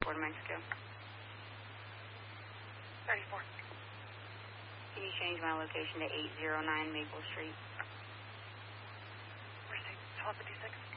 34 to Mexico. 34. Can you change my location to 809 Maple Street? Where's 1256?